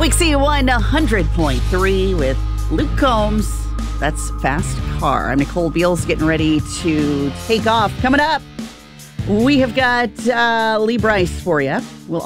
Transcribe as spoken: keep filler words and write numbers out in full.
Wixie one hundred point three with Luke Combs. That's Fast Car. I'm Nicole Beals getting ready to take off. Coming up, we have got uh, Lee Brice for you. We'll